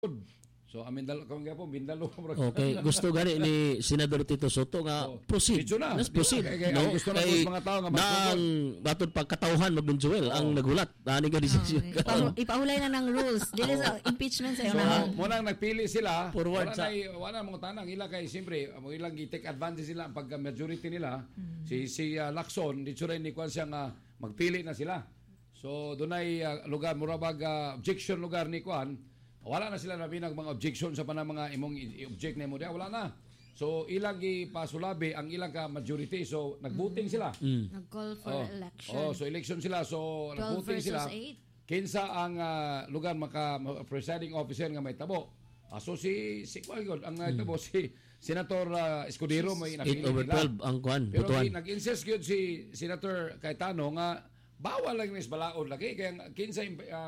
So amin dalo kami gapo Mindalo. Okay, gusto gani ni Senador Tito Soto nga proceed. Let's proceed. No, gusto na mga tao nga masugod. Batod pagkatauhan mag-Joel ang nagulat. Ani nga decision. Ipahulay na ng rules dili sa impeachment sa so, mo nang nagpili sila. Forward sa wala mga tanang ila kay siyempre mo ilang gi-take advantage sila pag majority nila. Si Lacson dito rin ni kwan siya nga magpili na sila. So dunay lugar murabag objection lugar ni kwan. Wala na sila nabinag mga objection sa panang mga imong object na mo dia wala na. So ilang gipasulabi ang ilang ka majority so nagvoting sila. Nag-call for election. So election sila so nagvoting sila. 8. Kinsa ang lugar maka presiding officer nga may tabo. So si Quagon ang tabo si Senator Escudero may napili 8/12 ang kwan butuan. Pero nag-insist gyud si Senator Cayetano nga bawal lang nis balaod lagi kaya kinsa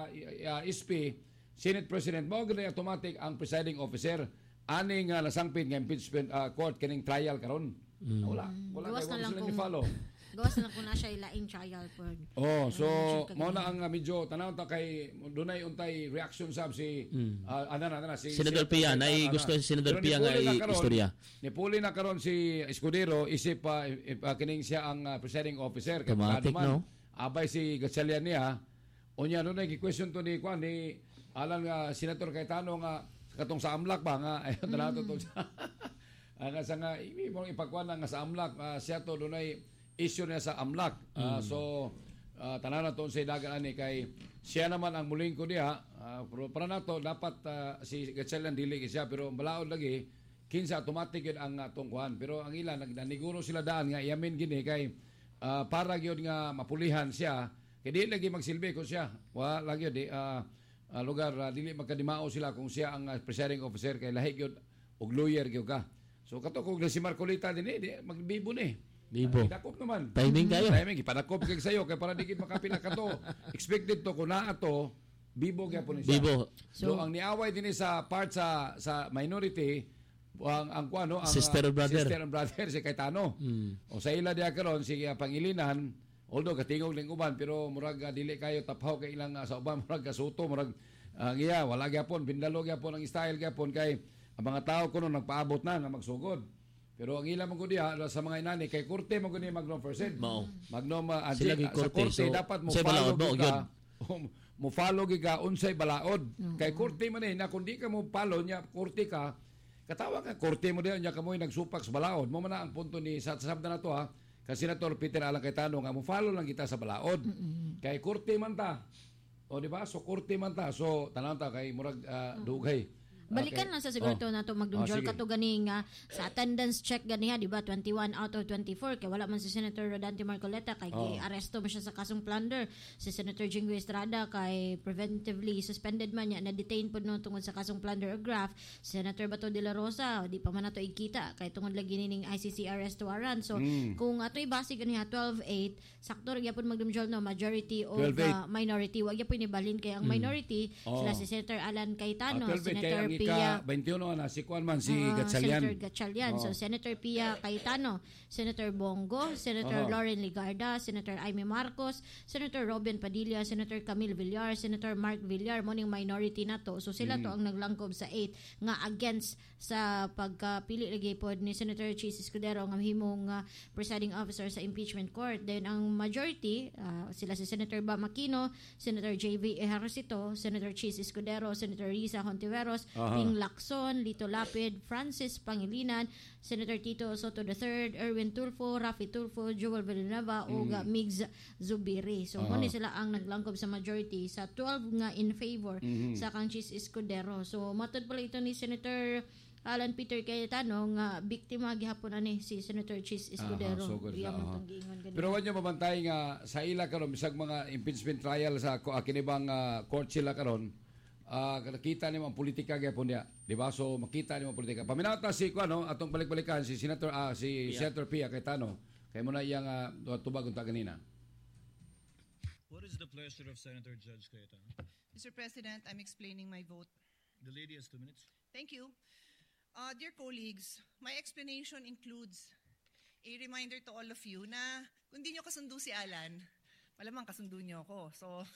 SP Senate President mo gani automatic ang presiding officer ani nga nasangpit nga impeachment court kining trial karon. Wala gawas kay na lang kung follow. Gawas na lang kung na siya ilaing trial for. So mo na ang medyo tanaw ta kay dunay untay reaction sab si si Senador Pia na gusto si Senador Pia nga istorya. Nipuli na karon si Escudero isip kining siya ang presiding officer kay no? Abay si Gatchalian niya unya no gi-question to ni kwan ni alang Senator Cayetano nga katong sa AMLAC ba nga ayon na nato to nga sa nga mo ipakwan nga sa AMLAC siya to dunay issue niya sa AMLAC so tanan naton sa dagan ani kay siya naman ang muling ko diha para nato dapat si Gatchalian dili siya pero balaod lagi kinsa automatic yun ang atong kuan pero ang ilan nagniguro sila daan nga yamin gini kay para gyud nga mapulihan siya kay di lagi magsilbi ko siya wa lagi di lugar dili magkadimao sila kung siya ang presiding officer kay lahi gyud og lawyer gyud ka. So kato kung si Marcolita dinhi magbibo ni. Bibo. Dakop naman. Timing kayo. Timing ipadakop kay sayo kay para dikit makapila ka to. Expected to kun naa to bibo gyapon siya. Bibo. So ang niaway dinhi sa part sa minority ang kuano ang sister and brother si Cayetano. O sa ila dia karon si Pangilinan although katingog ning uban pero murag dili kayo taphaw kay ilang sa uban murag kasuto murag giya wala gyapon bindalo gyapon ang style gyapon kay ang mga tao kuno nagpaabot na nga magsugod. Pero ang ilang mga diha sa mga inani kay korte mo guni magnom percent. Magnom sa korte so, dapat mo follow ka unsay balaod. Kay korte man na kung di ka mo follow nya korte ka katawa ka korte mo diha nya kamoy nagsupak sa balaod. Mo man ang punto ni sa sabda na to kasi Senator Peter Alang Cayetano nga mo follow lang kita sa balaod. Kay korte man ta. O di ba? So korte man ta. So tanan ta kay murag dugay. Balikan lang sa siguro to nato magdunjol kato gani nga sa attendance check gani ha di ba 21 out of 24 kay wala man si Senator Rodante Marcoleta kay aresto man siya sa kasong plunder. Si Senator Jinggoy Estrada kay preventively suspended man niya na detain pud no tungod sa kasong plunder of graft. Senator Bato de la Rosa di pa man nato ikita kay tungod lagi ning ICC arrest warrant. So kung atoy base gani ha 12-8 sakto ra gyapon magdunjol no majority o minority wa gyapon ni balin kay ang minority sila si Senator Alan Cayetano, Senator Pia 21 na si Kuan man si Gatchalian. Senator Gatchalian. So Senator Pia Cayetano, Senator Bongo, Senator Lauren Ligarda, Senator Aimee Marcos, Senator Robin Padilla, Senator Camille Villar, Senator Mark Villar mo ning minority na to. So sila to ang naglangkob sa 8 nga against sa pagpili lagi pod ni Senator Chis Escudero nga mahimong presiding officer sa impeachment court. Then ang majority sila si Senator Bam Aquino, Senator JV Ejercito, Senator Chis Escudero, Senator Risa Hontiveros, Ting Lacson, Lito Lapid, Francis Pangilinan, Senator Tito Soto III, Erwin Tulfo, Rafi Tulfo, Joel Villanueva, o Migs Zubiri. So muna sila ang naglangkob sa majority sa 12 nga in favor sa kang Chis Escudero. So matod pala ito ni Senator Alan Peter Cayetano nga biktima gihapon ani si Senator Chis Escudero. Pero wa niyo mabantay nga sa ila karon bisag mga impeachment trial sa kinibang court sila karon nakita ni mga politika gyapon dia, di ba? So makita ni mga politika. Paminata si kuno atong balik-balikan si Senator Senator Pia Cayetano kay mo na iyang tubag unta ganina. What is the pleasure of Senator Judge Cayetano? Mr. President, I'm explaining my vote. The lady has 2 minutes. Thank you. Dear colleagues, my explanation includes a reminder to all of you na kung di nyo kasundo si Alan, malamang kasundo nyo ako. So,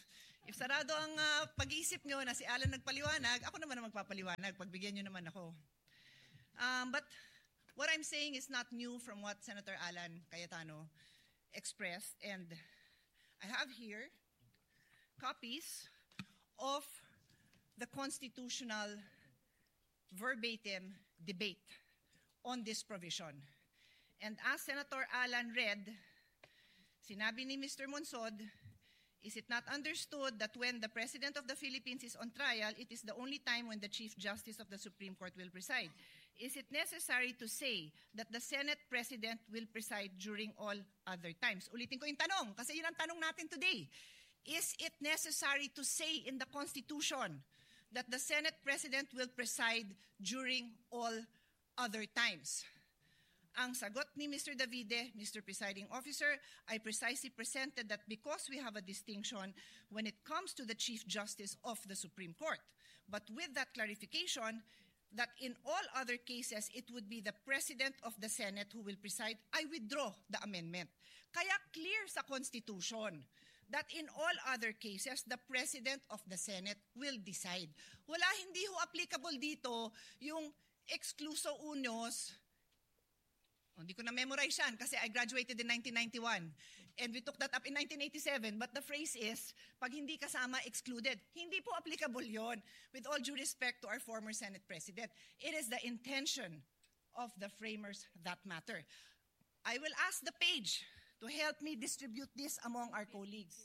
If sarado ang pag-iisip nyo na si Alan nagpaliwanag, ako naman ang magpapaliwanag. Pagbigyan nyo naman ako. But what I'm saying is not new from what Senator Alan Cayetano expressed. And I have here copies of the constitutional verbatim debate on this provision. And as Senator Alan read, sinabi ni Mr. Monsod, is it not understood that when the President of the Philippines is on trial, it is the only time when the Chief Justice of the Supreme Court will preside? Is it necessary to say that the Senate President will preside during all other times? Ulitin ko yung tanong, kasi yun ang tanong natin today. Is it necessary to say in the Constitution that the Senate President will preside during all other times? Ang sagot ni Mr. Davide, Mr. Presiding Officer, I precisely presented that because we have a distinction when it comes to the Chief Justice of the Supreme Court. But with that clarification, that in all other cases, it would be the President of the Senate who will preside, I withdraw the amendment. Kaya clear sa Constitution that in all other cases, the President of the Senate will decide. Wala, hindi ho applicable dito yung excluso unos. Hindi ko na-memorize yan kasi I graduated in 1991 and we took that up in 1987, but the phrase is, pag hindi kasama, excluded. Hindi po applicable yon. With all due respect to our former Senate President, it is the intention of the framers that matter. I will ask the page to help me distribute this among our colleagues.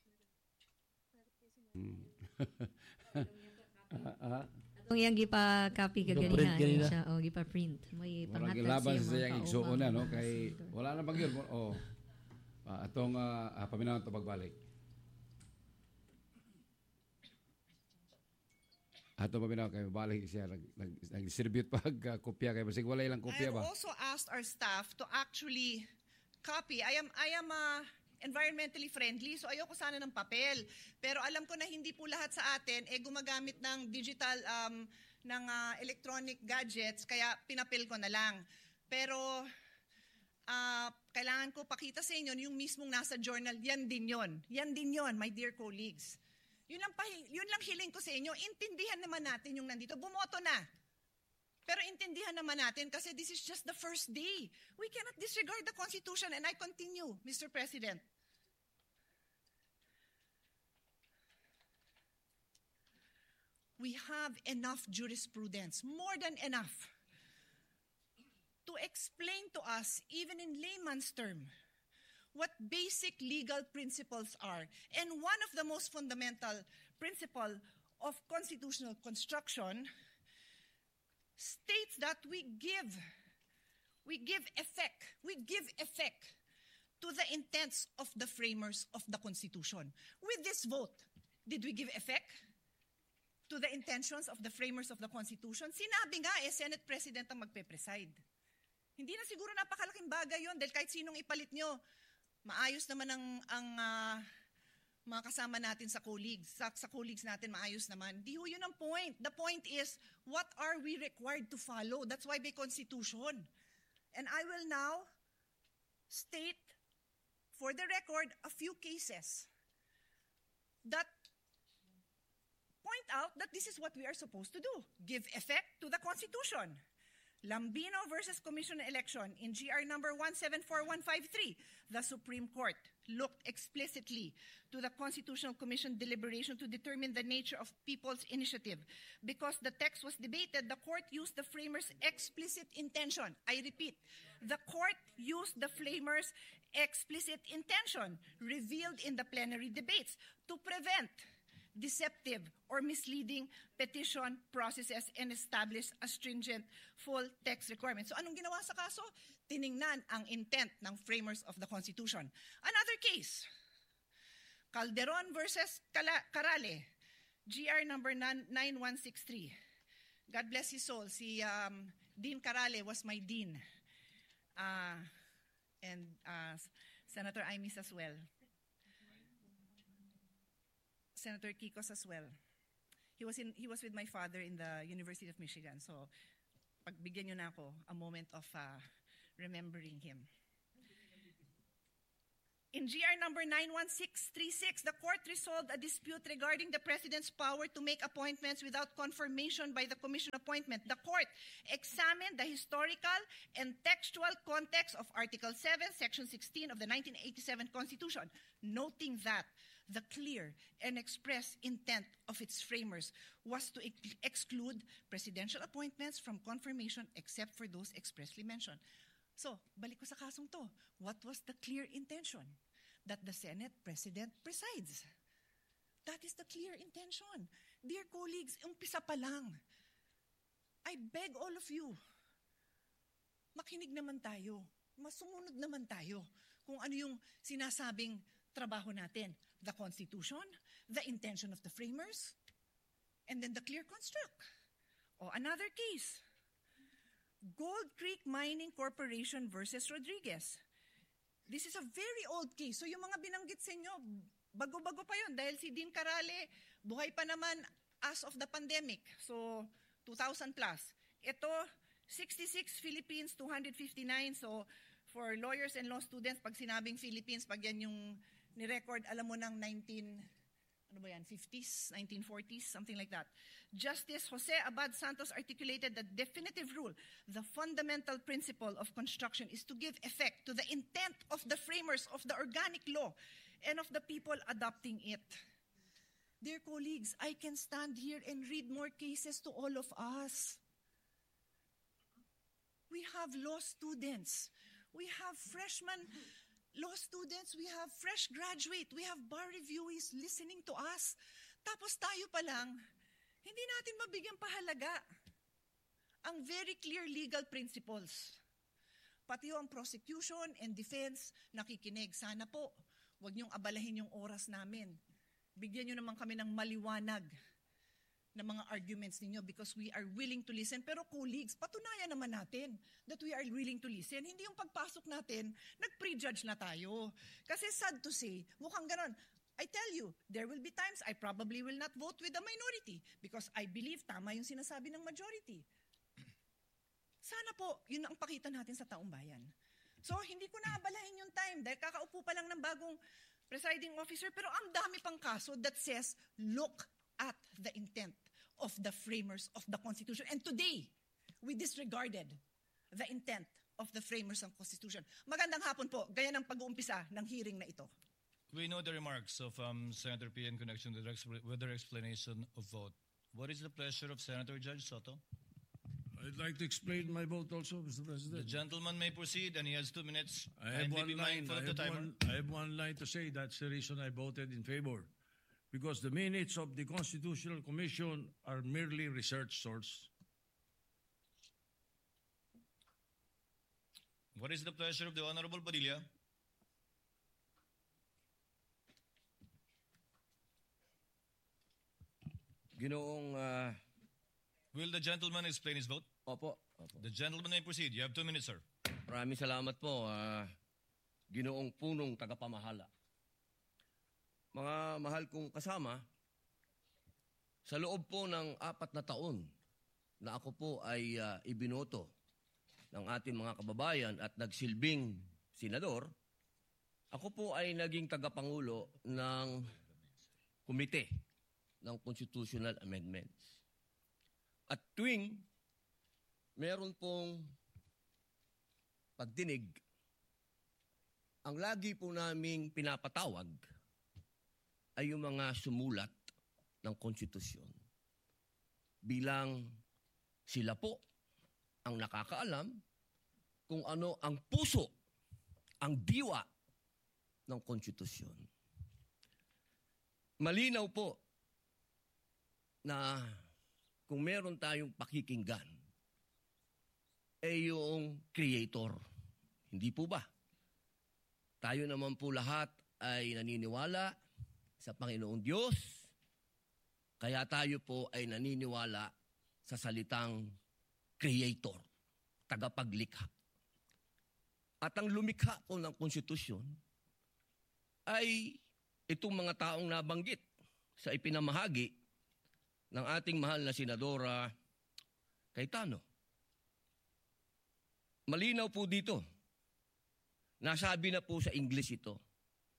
Kung yung gipa-copy kaganihan siya, o gipa-print. May panghatag siya mga siyang igsuon na, no? Kay, wala na bang yun? Atong paminawan ito pagbalik. Atong paminawan kayo, balik siya, nag-distribute pag kopya kayo. Masig wala ilang kopya ba? I also asked our staff to actually copy. I am environmentally friendly, so ayoko sana ng papel. Pero alam ko na hindi po lahat sa atin gumagamit ng digital, ng electronic gadgets, kaya pinapil ko na lang. Pero kailangan ko pakita sa inyo yung mismong nasa journal, yan din yon. Yan din yon, my dear colleagues. Yun lang hiling ko sa inyo, intindihan naman natin yung nandito. Bumoto na. Pero intindihan naman natin kasi this is just the first day. We cannot disregard the Constitution, and I continue, Mr. President. We have enough jurisprudence, more than enough, to explain to us, even in layman's term, what basic legal principles are. And one of the most fundamental principles of constitutional construction states that we give effect to the intents of the framers of the Constitution. With this vote, did we give effect to the intentions of the framers of the Constitution? Sinabi nga Senate President ang magpe-preside. Hindi na siguro napakalaking bagay yon dahil kahit sinong ipalit nyo, maayos naman ang mga kasama natin sa colleagues. Sa colleagues natin, maayos naman. Di ho yun ang point. The point is, what are we required to follow? That's why may Constitution. And I will now state, for the record, a few cases that point out that this is what we are supposed to do. Give effect to the Constitution. Lambino versus Commission Election in GR number 174153, the Supreme Court looked explicitly to the Constitutional Commission deliberation to determine the nature of people's initiative. Because the text was debated, the court used the framers' explicit intention. I repeat, the court used the framers' explicit intention revealed in the plenary debates to prevent deceptive or misleading petition processes and establish a stringent full text requirement. So anong ginawa sa kaso? Tiningnan ang intent ng framers of the Constitution. Another case, Calderon versus Carale, GR number 9163. God bless his soul. Si Dean Carale was my dean. And Senator Imis as well. Senator Kikos as well. He was with my father in the University of Michigan. So, pagbigyan niyo na ako a moment of remembering him. In GR number 91636, the court resolved a dispute regarding the President's power to make appointments without confirmation by the Commission appointment. The court examined the historical and textual context of Article 7, Section 16 of the 1987 Constitution, noting that the clear and express intent of its framers was to exclude presidential appointments from confirmation except for those expressly mentioned. So, balik ko sa kasong to. What was the clear intention? That the Senate President presides. That is the clear intention. Dear colleagues, umpisa pa lang. I beg all of you, makinig naman tayo. Masumunod naman tayo kung ano yung sinasabing trabaho natin. The Constitution, the intention of the framers, and then the clear construct. O, another case. Gold Creek Mining Corporation versus Rodriguez. This is a very old case. So yung mga binanggit sa inyo, bago-bago pa yun dahil si Dean Carale, buhay pa naman as of the pandemic. So 2,000 plus. Ito, 66 Philippines, 259. So for lawyers and law students, pag sinabing Philippines, pag yan yung ni-record, alam mo ng 50s, 1940s, something like that. Justice Jose Abad Santos articulated the definitive rule. The fundamental principle of construction is to give effect to the intent of the framers of the organic law and of the people adopting it. Dear colleagues, I can stand here and read more cases to all of us. We have law students. We have freshman law students, we have fresh graduate, we have bar reviewees listening to us. Tapos tayo pa lang, hindi natin mabigyan pahalaga ang very clear legal principles. Pati yung prosecution and defense nakikinig. Sana po, huwag niyong abalahin yung oras namin. Bigyan niyo naman kami ng maliwanag na mga arguments ninyo because we are willing to listen. Pero colleagues, patunayan naman natin that we are willing to listen. Hindi yung pagpasok natin, nag-prejudge na tayo. Kasi sad to say, mukhang ganon. I tell you, there will be times I probably will not vote with the minority because I believe tama yung sinasabi ng majority. Sana po, yun ang pakita natin sa taong bayan. So, hindi ko na abalahin yung time dahil kakaupo pa lang ng bagong presiding officer pero ang dami pang kaso that says, look at the intent of the framers of the Constitution. And today, we disregarded the intent of the framers of the Constitution. Magandang hapon po, gaya ng pag-uumpisa ng hearing na ito. We know the remarks of Senator P in connection with their explanation of vote. What is the pleasure of Senator Judge Soto? I'd like to explain my vote also, Mr. President. The gentleman may proceed and he has 2 minutes. I have one line to say. That's the reason I voted in favor. Because the minutes of the Constitutional Commission are merely research source. What is the pleasure of the Honorable Padilla? Ginoong... Will the gentleman explain his vote? Opo. The gentleman may proceed. You have 2 minutes, sir. Maraming salamat po, Ginoong punong tagapamahala. Mga mahal kong kasama, sa loob po ng 4 na taon na ako po ay ibinoto ng ating mga kababayan at nagsilbing senador, ako po ay naging tagapangulo ng komite ng Constitutional Amendments. At tuwing meron pong pagdinig, ang lagi po naming pinapatawag ay yung mga sumulat ng konstitusyon. Bilang sila po ang nakakaalam kung ano ang puso, ang diwa ng konstitusyon. Malinaw po na kung meron tayong pakikinggan, ay yung creator. Hindi po ba? Tayo naman po lahat ay naniniwala sa Panginoong Diyos, kaya tayo po ay naniniwala sa salitang creator, tagapaglikha. At ang lumikha po ng konstitusyon ay itong mga taong nabanggit sa ipinamahagi ng ating mahal na Senadora Cayetano. Malinaw po dito. Nasabi na po sa English ito.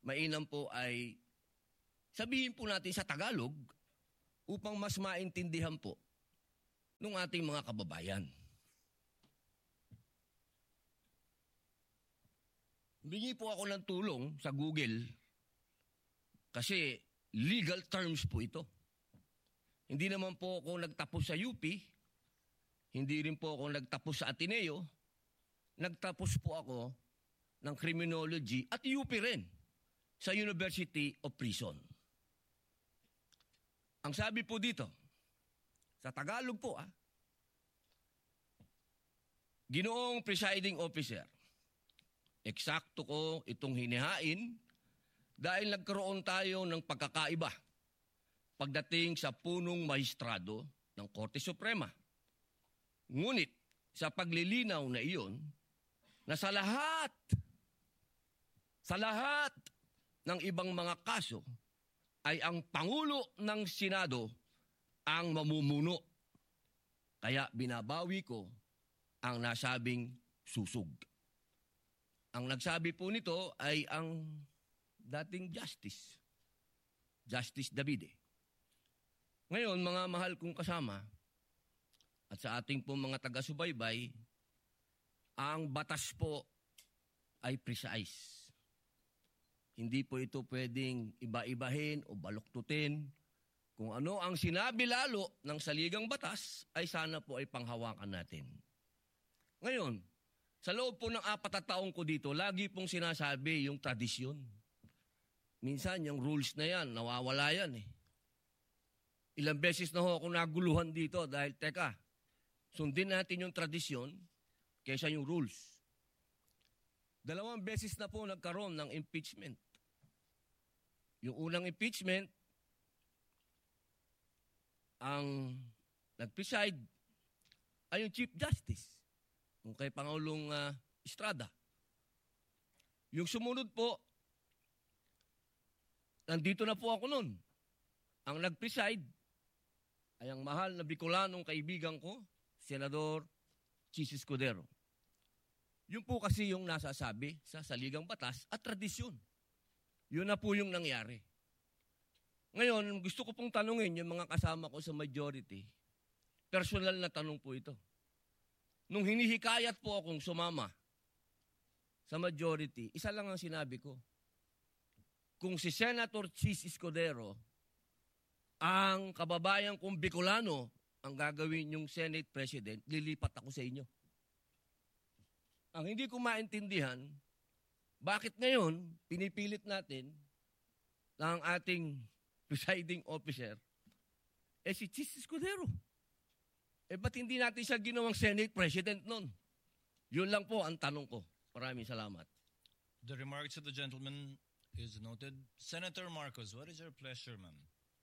mainam po ay sabihin po natin sa Tagalog upang mas maintindihan po ng ating mga kababayan. Humingi po ako ng tulong sa Google kasi legal terms po ito. Hindi naman po ako nagtapos sa UP, hindi rin po ako nagtapos sa Ateneo, nagtapos po ako ng criminology at UP rin sa University of Prison. Ang sabi po dito, sa Tagalog po Ginoong Presiding Officer, eksakto ko itong hinihain dahil nagkaroon tayo ng pagkakaiba pagdating sa punong maestrado ng Korte Suprema. Ngunit sa paglilinaw na iyon, na sa lahat ng ibang mga kaso ay ang Pangulo ng Senado ang mamumuno. Kaya binabawi ko ang nasabing susug. Ang nagsabi po nito ay ang dating Justice Davide. Ngayon, mga mahal kong kasama, at sa ating po mga taga-subaybay, ang batas po ay precise. Hindi po ito pwedeng iba-ibahin o baluktutin. Kung ano ang sinabi lalo ng saligang batas, ay sana po ay panghawakan natin. Ngayon, sa loob po ng 4 na taong ko dito, lagi pong sinasabi yung tradisyon. Minsan, yung rules na yan, nawawala yan Ilang beses na ho ako naguluhan dito dahil, teka, sundin natin yung tradisyon kaysa yung rules. 2 beses na po nagkaroon ng impeachment. Yung unang impeachment, ang nag-preside ay yung Chief Justice, yung kay Pangulong Estrada. Yung sumunod po, nandito na po ako nun. Ang nag-preside ay ang mahal na Bicolanong kaibigan ko, Senador Chis Escudero. Yun po kasi yung nasasabi sa saligang batas at tradisyon. Yun na po yung nangyari. Ngayon, gusto ko pong tanungin yung mga kasama ko sa majority. Personal na tanong po ito. Nung hinihikayat po akong sumama sa majority, isa lang ang sinabi ko. Kung si Senator Chis Escudero, ang kababayan kong Bicolano, ang gagawin yung Senate President, lilipat ako sa inyo. Ang hindi ko maintindihan, bakit ngayon pinipilit natin ng ating presiding officer, si Chis Escudero. Ba't hindi natin siya ginawang Senate President nun? Yun lang po ang tanong ko. Maraming salamat. The remarks of the gentleman is noted. Senator Marcos, what is your pleasure, ma'am?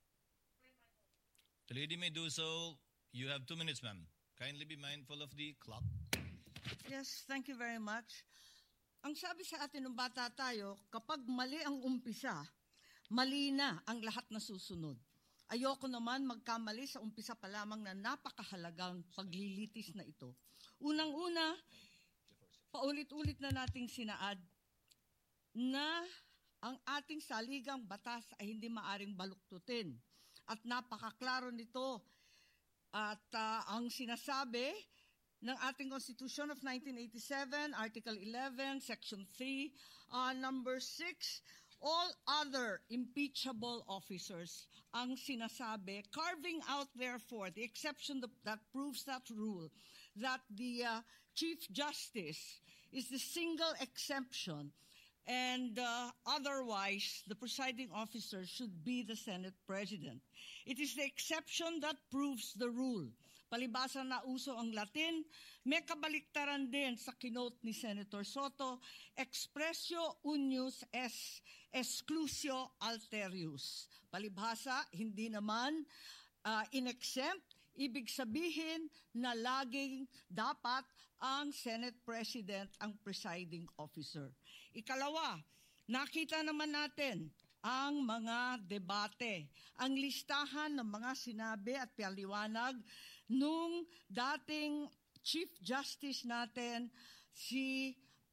The lady may do so. You have 2 minutes, ma'am. Kindly be mindful of the clock. Yes, thank you very much. Ang sabi sa atin ng bata tayo, kapag mali ang umpisa, mali na ang lahat na susunod. Ayoko naman magkamali sa umpisa pa lamang na napakahalagang paglilitis na ito. Unang-una, paulit-ulit na nating sinaad na ang ating saligang batas ay hindi maaring baluktutin. At napakaklaro nito. At ang sinasabi ng ating Constitution of 1987, Article 11, Section 3, Number 6, all other impeachable officers, ang sinasabi, carving out therefore the exception that proves that rule, that the Chief Justice is the single exemption, and otherwise the presiding officer should be the Senate President. It is the exception that proves the rule. Palibasa na uso ang Latin, may kabaliktaran din sa kinote ni Senator Soto, expressio unius est exclusio alterius. Palibhasa, hindi naman in-exempt, ibig sabihin na laging dapat ang Senate President ang presiding officer. Ikalawa, nakita naman natin ang mga debate, ang listahan ng mga sinabi at paliwanag nung dating Chief Justice natin, si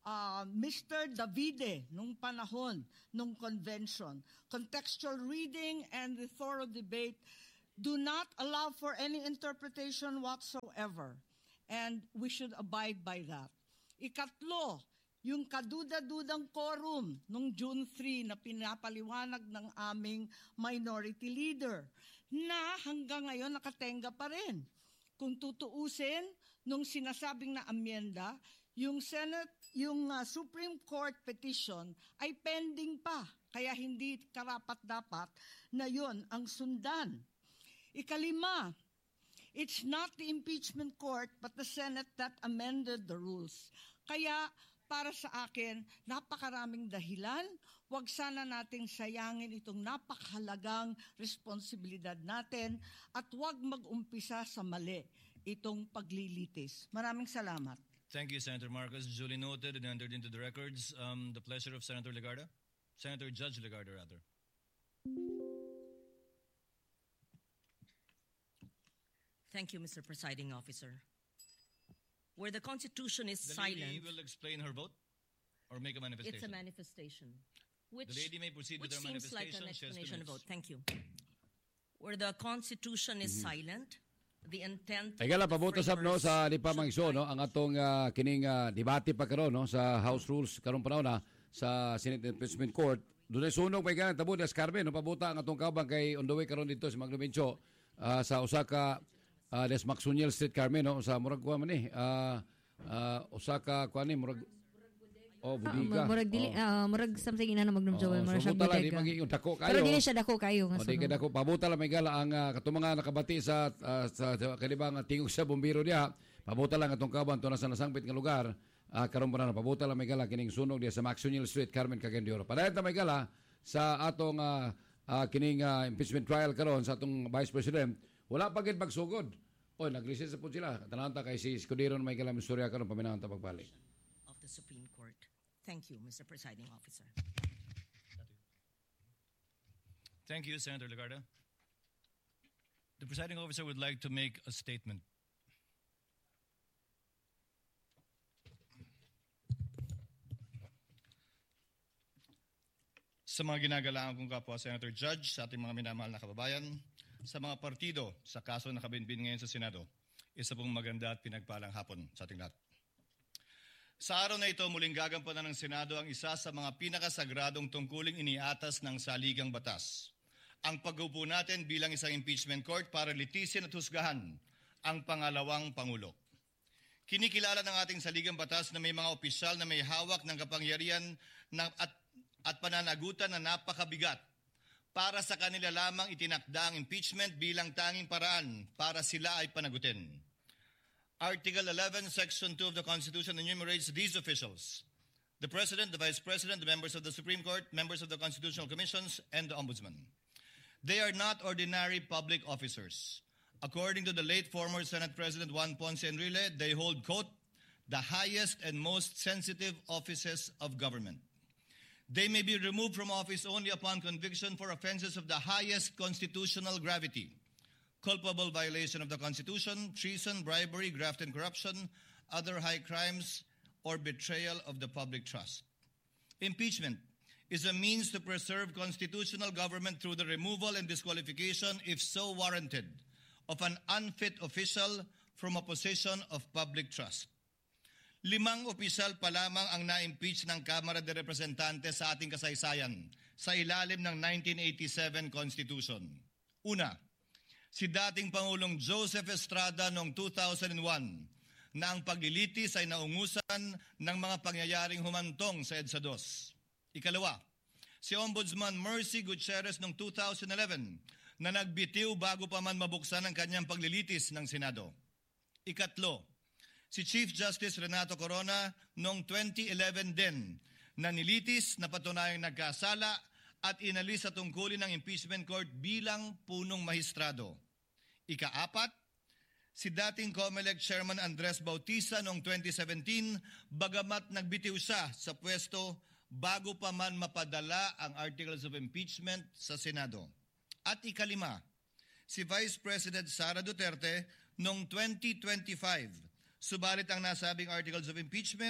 Mr. Davide nung panahon nung convention. Contextual reading and the thorough debate do not allow for any interpretation whatsoever. And we should abide by that. Ikatlo, yung kaduda-dudang quorum nung June 3 na pinapaliwanag ng aming minority leader na hanggang ngayon nakatenga pa rin. Kung tutuusin, nung sinasabing na amyenda, yung Supreme Court petition ay pending pa, kaya hindi karapat-dapat na yon ang sundan. Ikalima, it's not the impeachment court but the Senate that amended the rules. Kaya para sa akin, napakaraming dahilan. Huwag sana nating sayangin itong napakahalagang responsibilidad natin at huwag mag-umpisa sa mali itong paglilitis. Maraming salamat. Thank you, Senator Marcos. Duly noted and entered into the records. The pleasure of Senator Legarda. Senator Judge Legarda, rather. Thank you, Mr. Presiding Officer. Where the Constitution is The silent... lady will explain her vote or make a manifestation? It's a manifestation. Which, the lady may proceed with her seems like manifestation. an explanation of vote. Thank you. Where the Constitution is silent, the intent... Ay gala, pabuto sab no sa di pa mangso no ang atong kining debate pa karon no sa House Rules karon pa na sa Senate Impeachment Court. Doon ay sunog may ganang tabo des Carmen no pabuta ang atong kabang kay on the way karon dito sa Magnobencio sa Osaka des Maxuniel Street Carmen no sa murag kuha man ni Osaka kuha ni murag budiga. Murag something ina na Magnobencio murag siya budiga. Di maging dako kayo. Pero dili siya dako kayo nga di dako pabuta lang may gala ang katong mga nakabati sa kanibang tingog sa bombero diha. Pabuta lang atong kaban to nasa nasangpit nga lugar. Karon pa na pabuta lang may gala kining sunog diha sa Maxuniel Street Carmen Cagayan de Oro. Padayon ta may gala sa atong kining impeachment trial karon sa atong Vice President. Wala pa gid pagsugod. Oy, nag-recess po sila. Tananta kay si Escudero na may kalam istorya karon paminahan ta pagbalik. Of the Supreme Court. Thank you, Mr. Presiding Officer. Thank you, Senator Legarda. The presiding officer would like to make a statement. Sa mga ginagalaan kong kapwa Senator Judge, sa ating mga minamahal na kababayan, sa mga partido sa kaso na nakabinbin ngayon sa Senado, isa pong maganda at pinagpalang hapon sa ating lahat. Sa araw na ito, muling gagampanan ng Senado ang isa sa mga pinakasagradong tungkuling iniatas ng saligang batas. Ang pag-upo natin bilang isang impeachment court para litisin at husgahan ang pangalawang Pangulo. Kinikilala ng ating saligang batas na may mga opisyal na may hawak ng kapangyarihan at pananagutan na napakabigat. Para sa kanila lamang itinakda ang impeachment bilang tanging paraan para sila ay panagutin. Article 11, Section 2 of the Constitution enumerates these officials: the President, the Vice President, the members of the Supreme Court, members of the Constitutional Commissions, and the Ombudsman. They are not ordinary public officers. According to the late former Senate President Juan Ponce Enrile, they hold, quote, the highest and most sensitive offices of government. They may be removed from office only upon conviction for offenses of the highest constitutional gravity: culpable violation of the Constitution, treason, bribery, graft and corruption, other high crimes, or betrayal of the public trust. Impeachment is a means to preserve constitutional government through the removal and disqualification, if so warranted, of an unfit official from a position of public trust. 5 opisyal pa lamang ang na-impeach ng Kamara de Representantes sa ating kasaysayan sa ilalim ng 1987 Constitution. Una, si dating Pangulong Joseph Estrada noong 2001 na ang paglilitis ay naungusan ng mga pangyayaring humantong sa EDSA II. Ikalawa, si Ombudsman Mercy Gutierrez noong 2011 na nagbitiw bago pa man mabuksan ang kanyang paglilitis ng Senado. Ikatlo, si Chief Justice Renato Corona noong 2011 din na nilitis na patunayang nagkasala at inalis sa tungkulin ng impeachment court bilang punong mahistrado. Ika-4, si dating COMELEC Chairman Andres Bautista noong 2017 bagamat nagbitiw siya sa pwesto bago pa man mapadala ang Articles of Impeachment sa Senado. At ika-5, si Vice President Sara Duterte noong 2025. Subalit ang nasabing Articles of Impeachment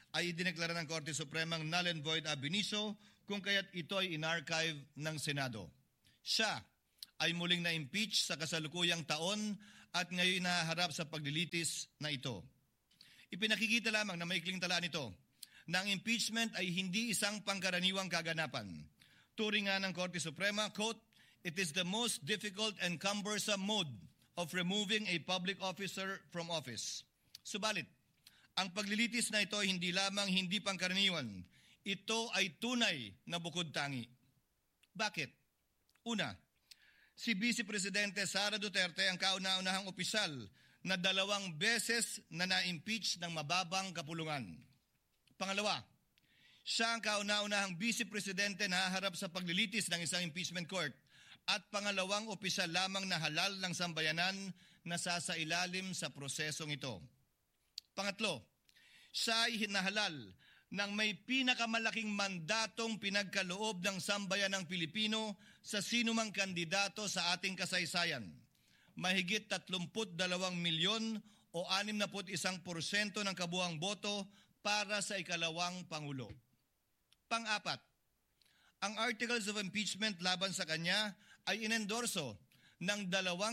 ay idineklara ng Korte Supremang null and void ab initio kung kaya't ito ay inarchive ng Senado. Siya ay muling na-impeach sa kasalukuyang taon at ngayon nahaharap sa paglilitis na ito. Ipinakikita lamang na maikling talaan ito na ang impeachment ay hindi isang pangkaraniwang kaganapan. Turing nga ng Korte Suprema, quote, "It is the most difficult and cumbersome mode of removing a public officer from office." Subalit, ang paglilitis na ito ay hindi lamang hindi pangkaraniwan, ito ay tunay na bukod tangi. Bakit? Una, si Vice Presidente Sara Duterte ang kauna-unahang opisyal na 2 beses na na-impeach ng mababang kapulungan. Pangalawa, siya ang kauna-unahang Vice Presidente na haharap sa paglilitis ng isang impeachment court at pangalawang opisyal lamang na halal ng sambayanan na sasailalim sa prosesong ito. Pangatlo, siya ay hinahalal ng may pinakamalaking mandatong pinagkaloob ng sambayanang Pilipino sa sinumang kandidato sa ating kasaysayan. Mahigit 32 milyon o 61% ng kabuuang boto para sa ikalawang Pangulo. Pang-apat, ang articles of impeachment laban sa kanya ay inendorso ng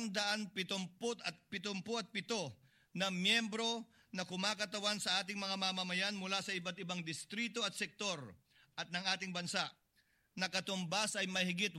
277 na miyembro na kumakatawan sa ating mga mamamayan mula sa iba't ibang distrito at sektor at ng ating bansa, na katumbas ay mahigit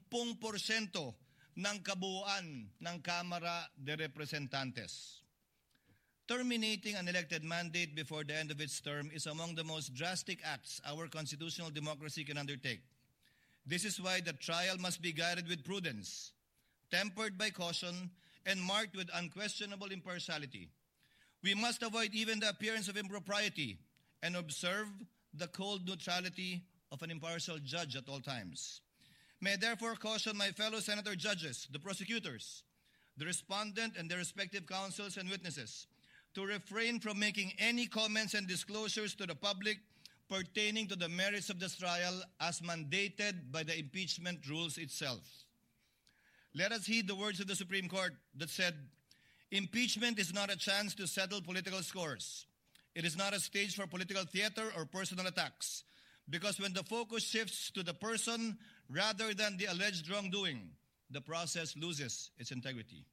80% ng kabuuan ng Kamara de Representantes. Terminating an elected mandate before the end of its term is among the most drastic acts our constitutional democracy can undertake. This is why the trial must be guided with prudence, tempered by caution, and marked with unquestionable impartiality. We must avoid even the appearance of impropriety and observe the cold neutrality of an impartial judge at all times. May I therefore caution my fellow senator judges, the prosecutors, the respondent, and their respective counsels and witnesses to refrain from making any comments and disclosures to the public pertaining to the merits of this trial as mandated by the impeachment rules itself. Let us heed the words of the Supreme Court that said, "Impeachment is not a chance to settle political scores. It is not a stage for political theater or personal attacks, because when the focus shifts to the person rather than the alleged wrongdoing, the process loses its integrity."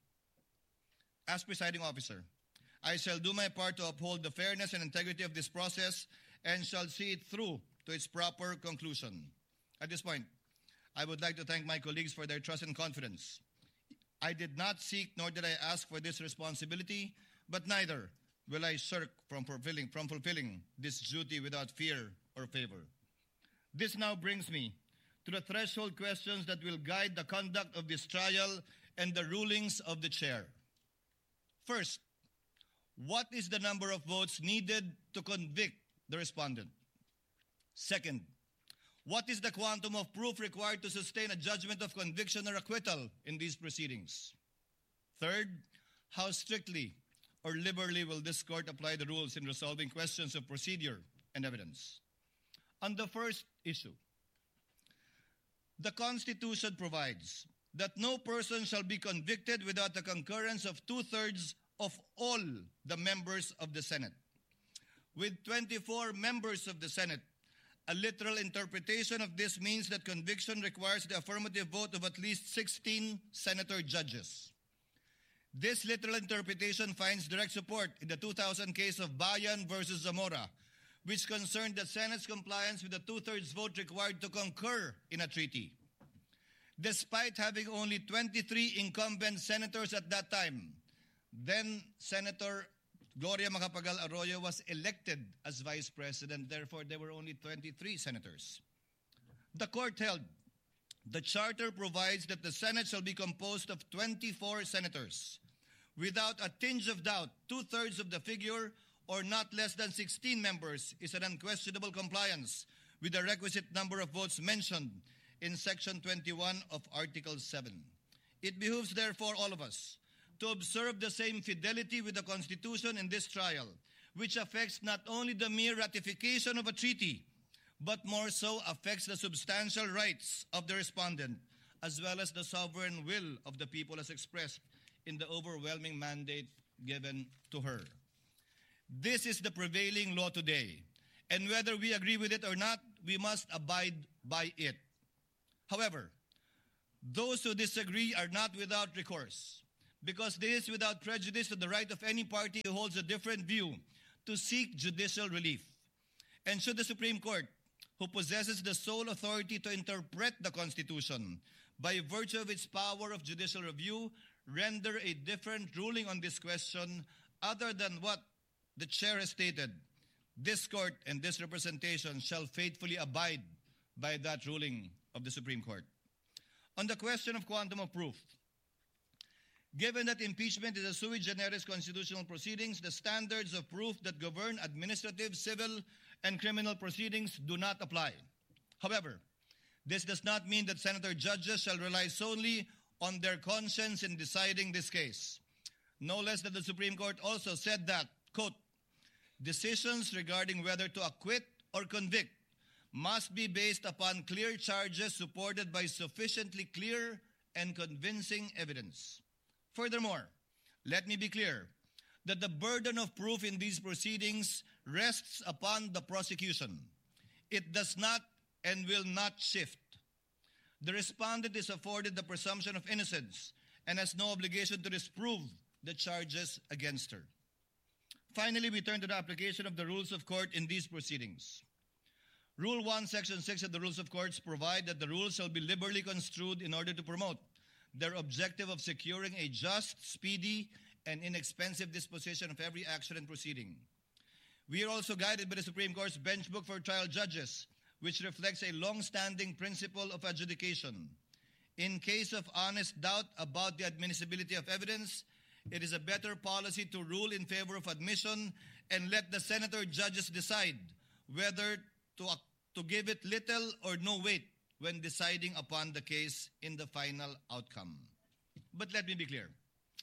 As presiding officer, I shall do my part to uphold the fairness and integrity of this process and shall see it through to its proper conclusion. At this point, I would like to thank my colleagues for their trust and confidence. I did not seek nor did I ask for this responsibility, but neither will I shirk from fulfilling this duty without fear or favor. This now brings me to the threshold questions that will guide the conduct of this trial and the rulings of the chair. First, what is the number of votes needed to convict the respondent? Second, what is the quantum of proof required to sustain a judgment of conviction or acquittal in these proceedings? Third, how strictly or liberally will this court apply the rules in resolving questions of procedure and evidence? On the first issue, the Constitution provides that no person shall be convicted without the concurrence of 2/3 of all the members of the Senate. With 24 members of the Senate, a literal interpretation of this means that conviction requires the affirmative vote of at least 16 senator judges. This literal interpretation finds direct support in the 2000 case of Bayan versus Zamora, which concerned the Senate's compliance with the 2/3 vote required to concur in a treaty. Despite having only 23 incumbent senators at that time, then Senator Gloria Macapagal Arroyo was elected as vice president. Therefore, there were only 23 senators. The court held the charter provides that the Senate shall be composed of 24 senators. Without a tinge of doubt, 2/3 of the figure, or not less than 16 members, is an unquestionable compliance with the requisite number of votes mentioned in Section 21 of Article 7. It behooves, therefore, all of us to observe the same fidelity with the Constitution in this trial, which affects not only the mere ratification of a treaty, but more so affects the substantial rights of the respondent, as well as the sovereign will of the people as expressed in the overwhelming mandate given to her. This is the prevailing law today, And whether we agree with it or not, we must abide by it. However, those who disagree are not without recourse, because this is without prejudice to the right of any party who holds a different view to seek judicial relief. And should the Supreme Court, who possesses the sole authority to interpret the Constitution by virtue of its power of judicial review, render a different ruling on this question other than what the chair has stated, this court and this representation shall faithfully abide by that ruling of the Supreme Court. On the question of quantum of proof, given that impeachment is a sui generis constitutional proceedings, the standards of proof that govern administrative, civil, and criminal proceedings do not apply. However, this does not mean that senator judges shall rely solely on their conscience in deciding this case. No less that the Supreme Court also said that, quote, decisions regarding whether to acquit or convict must be based upon clear charges supported by sufficiently clear and convincing evidence. Furthermore, let me be clear that the burden of proof in these proceedings rests upon the prosecution. It does not and will not shift. The respondent is afforded the presumption of innocence and has no obligation to disprove the charges against her. Finally, we turn to the application of the rules of court in these proceedings. Rule 1, Section 6 of the Rules of Courts provide that the rules shall be liberally construed in order to promote their objective of securing a just, speedy, and inexpensive disposition of every action and proceeding. We are also guided by the Supreme Court's Bench Book for Trial Judges, which reflects a long-standing principle of adjudication. In case of honest doubt about the admissibility of evidence, it is a better policy to rule in favor of admission and let the senator judges decide whether to give it little or no weight when deciding upon the case in the final outcome. But let me be clear.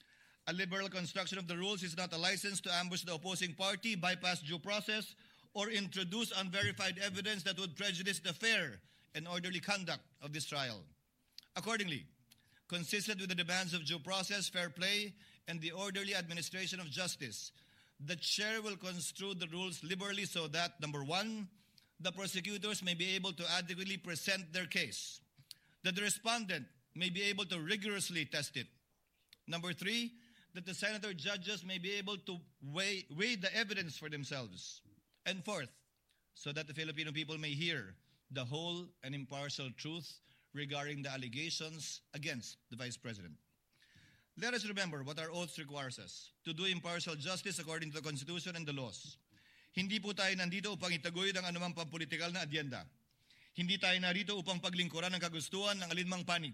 A liberal construction of the rules is not a license to ambush the opposing party, bypass due process, or introduce unverified evidence that would prejudice the fair and orderly conduct of this trial. Accordingly, consistent with the demands of due process, fair play, and the orderly administration of justice, the chair will construe the rules liberally so that, number one, the prosecutors may be able to adequately present their case, that the respondent may be able to rigorously test it. Number three, that the senator judges may be able to weigh the evidence for themselves. And fourth, so that the Filipino people may hear the whole and impartial truth regarding the allegations against the Vice President. Let us remember what our oath requires us, to do impartial justice according to the Constitution and the laws. Hindi po tayo nandito upang itaguyod ang anumang pampolitikal na adyenda. Hindi tayo narito upang paglingkuran ang kagustuhan ng alinmang panig.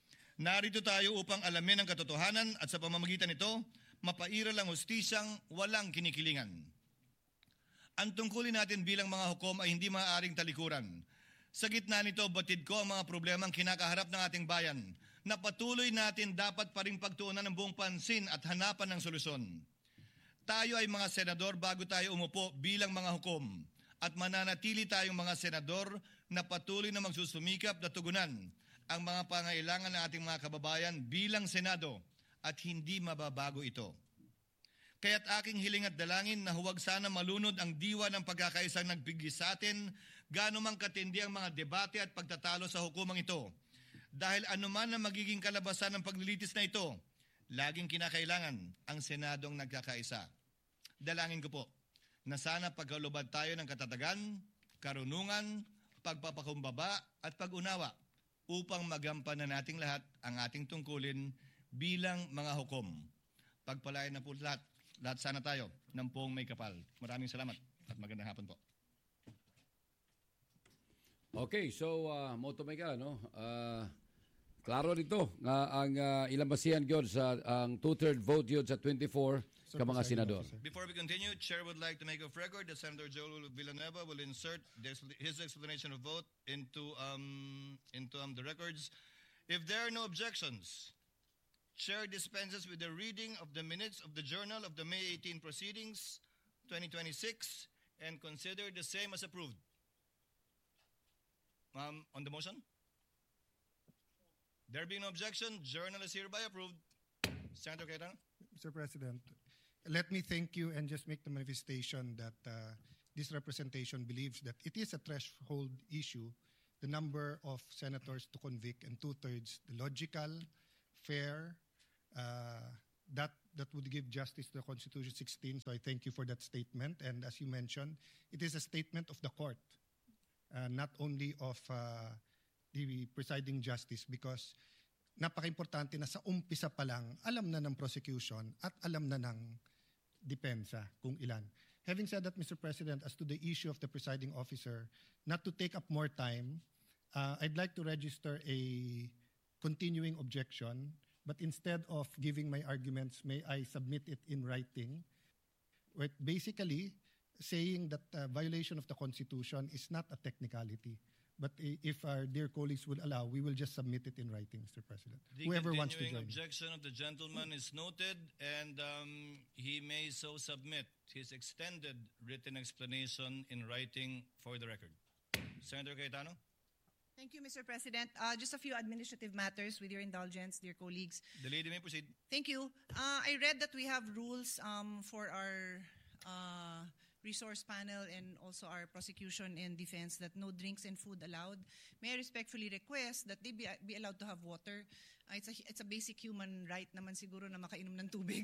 Narito tayo upang alamin ang katotohanan at sa pamamagitan nito, mapairal ang hustisyang walang kinikilingan. Ang tungkulin natin bilang mga hukom ay hindi maaaring talikuran. Sa gitna nito, batid ko ang mga problemang kinakaharap ng ating bayan na patuloy natin dapat pa ring pagtuunan ng buong pansin at hanapan ng solusyon. Tayo ay mga senador bago tayo umupo bilang mga hukom at mananatili tayong mga senador na patuloy na magsusumikap na tugunan ang mga pangailangan ng ating mga kababayan bilang Senado at hindi mababago ito. Kaya't aking hiling at dalangin na huwag sana malunod ang diwa ng pagkakaisang nagbigay sa atin gaano mang katindi ang mga debate at pagtatalo sa hukumang ito. Dahil anuman ang magiging kalabasan ng paglilitis na ito, laging kinakailangan ang Senadong nagkakaisa. Dalangin ko po na sana pagkalubad tayo ng katatagan, karunungan, pagpapakumbaba at pag-unawa upang magampanan nating lahat ang ating tungkulin bilang mga hukom. Pagpalain na po lahat sana tayo ng poong may kapal. Maraming salamat at magandang hapon po. Okay, so Moto Mega, no? Klaro dito nga ang ilang basihan gyud sa ang 2/3 vote gyud sa 24 ka mga senador. Before we continue, Chair would like to make of record that Senator Joel Villanueva will insert his explanation of vote into the records. If there are no objections, Chair dispenses with the reading of the minutes of the Journal of the May 18 Proceedings 2026 and consider the same as approved. On the motion? There being no objection, Journal is hereby approved. Senator Cayetano? Mr. President, let me thank you and just make the manifestation that this representation believes that it is a threshold issue, the number of senators to convict, and 2/3, the logical, fair, that would give justice to the Constitution 16. So I thank you for that statement. And as you mentioned, it is a statement of the court, not only of the presiding justice, because napaka-importante na sa umpisa pa lang, alam na ng prosecution at alam na ng depensa kung ilan. Having said that, Mr. President, as to the issue of the presiding officer, not to take up more time, I'd like to register a continuing objection, but instead of giving my arguments, may I submit it in writing, with basically saying that violation of the Constitution is not a technicality. But if our dear colleagues will allow, we will just submit it in writing, Mr. President. The Whoever wants to join. continuing objection of the gentleman is noted, and he may so submit his extended written explanation in writing for the record. Senator Cayetano? Thank you, Mr. President. Just a few administrative matters with your indulgence, dear colleagues. The lady may proceed. Thank you. I read that we have rules for our resource panel and also our prosecution and defense that no drinks and food allowed. May I respectfully request that they be allowed to have water. It's a basic human right naman siguro na makainom ng tubig.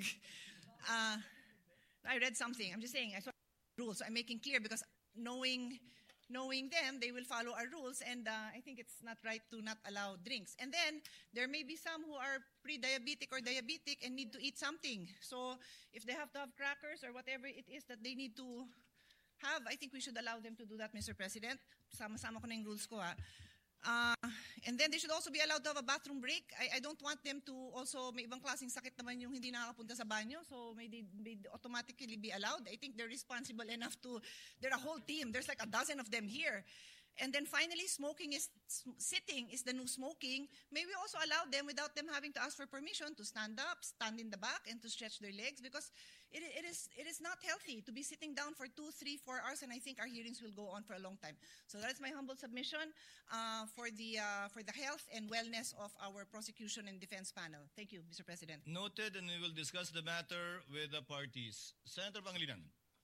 I read something. I'm just saying, I saw rules. So I'm making clear because knowing them, they will follow our rules, and I think it's not right to not allow drinks. And then, there may be some who are pre-diabetic or diabetic and need to eat something. So, if they have to have crackers or whatever it is that they need to have, I think we should allow them to do that, Mr. President. Sama-sama ko na yung rules ko, ha. And then they should also be allowed to have a bathroom break. I don't want them to also, may ibang klaseng sakit naman yung hindi nakakapunta sa banyo, so may automatically be allowed. I think they're responsible enough to, they're a whole team. There's like a dozen of them here. And then finally, sitting is the new smoking. May we also allow them, without them having to ask for permission, to stand up, stand in the back, and to stretch their legs, because it is not healthy to be sitting down for 2, 3, 4 hours, and I think our hearings will go on for a long time. So that is my humble submission for the health and wellness of our prosecution and defense panel. Thank you, Mr. President. Noted, and we will discuss the matter with the parties. Senator Pangilinan.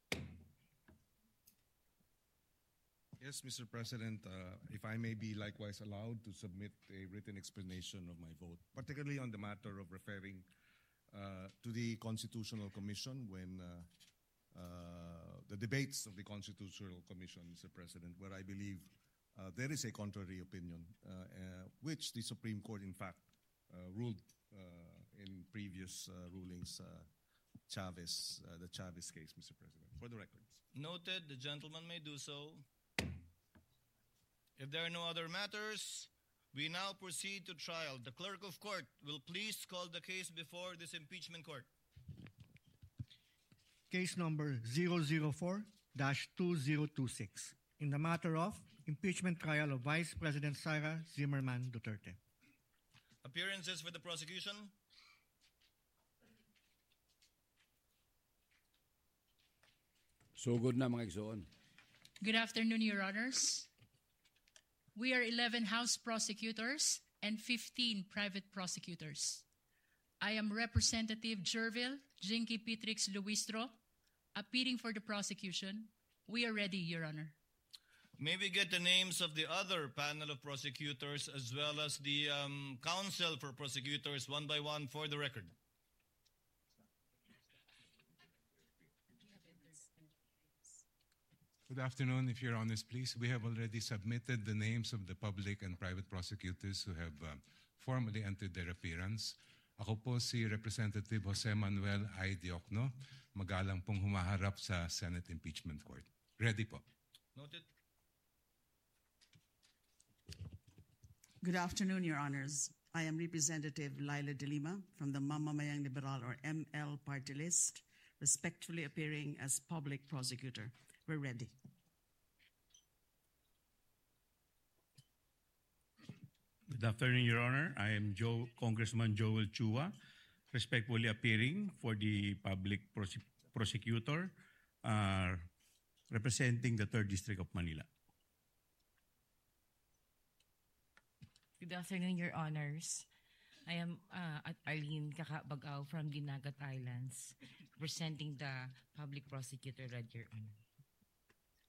Yes, Mr. President, if I may be likewise allowed to submit a written explanation of my vote, particularly on the matter of referring to the Constitutional Commission when the debates of the Constitutional Commission, Mr. President, where I believe there is a contrary opinion, which the Supreme Court, in fact, ruled in previous rulings, the Chavez case, Mr. President, for the records. Noted, the gentleman may do so. If there are no other matters, we now proceed to trial. The clerk of court will please call the case before this impeachment court. Case number 004-2026 in the matter of impeachment trial of Vice President Sara Zimmerman Duterte. Appearances for the prosecution. So good na mga igsoon. Good afternoon, Your Honors. We are 11 House prosecutors and 15 private prosecutors. I am Representative Jervil Jinky Pitrix Luistro, appearing for the prosecution. We are ready, Your Honor. May we get the names of the other panel of prosecutors as well as the counsel for prosecutors one by one for the record. Good afternoon, if Your Honors, please. We have already submitted the names of the public and private prosecutors who have formally entered their appearance. Ako po si Representative Jose Manuel I. Diokno, magalang pong humaharap sa Senate Impeachment Court. Ready po. Noted. Good afternoon, Your Honors. I am Representative Laila De Lima from the Mamamayang Liberal or ML party list, respectfully appearing as public prosecutor. We're ready. Good afternoon, Your Honor. I am Congressman Joel Chua, respectfully appearing for the public prosecutor representing the 3rd District of Manila. Good afternoon, Your Honors. I am Arlene Kakabagaw from Dinagat Islands, representing the public prosecutor, Your Honor.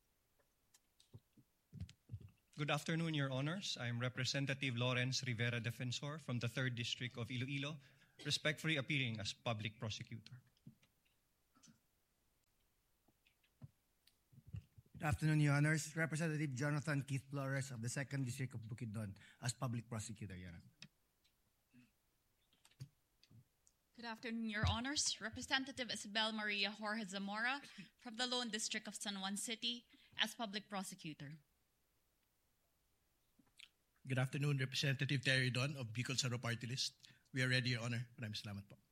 Good afternoon, Your Honors. I'm Representative Lawrence Rivera Defensor from the 3rd District of Iloilo, respectfully appearing as public prosecutor. Good afternoon, Your Honors. Representative Jonathan Keith Flores of the 2nd District of Bukidnon as public prosecutor, Your Honor. Good afternoon, Your Honors. Representative Isabel Maria Jorge Zamora from the Lone District of San Juan City as public prosecutor. Good afternoon, Representative Terry Don of Bicol Saro Party List. We are ready, Your Honor. Maraming salamat po.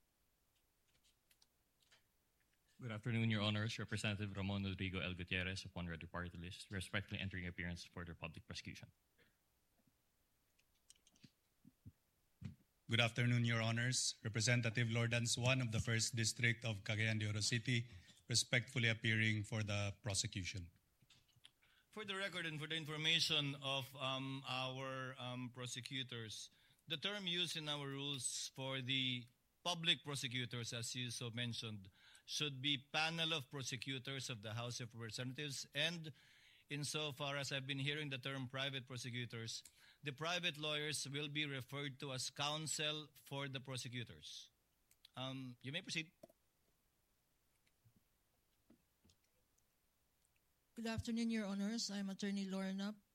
Good afternoon, Your Honors. Representative Ramon Rodrigo L. Gutierrez of One Red Party List, respectfully entering appearance for the public prosecution. Good afternoon, Your Honors. Representative Lordan Swan of the 1st District of Cagayan de Oro City, respectfully appearing for the prosecution. For the record and for the information of our prosecutors, the term used in our rules for the public prosecutors, as you so mentioned, should be panel of prosecutors of the House of Representatives. And insofar as I've been hearing the term private prosecutors, the private lawyers will be referred to as counsel for the prosecutors. You may proceed. Good afternoon, Your Honors. I'm Attorney Lauren Up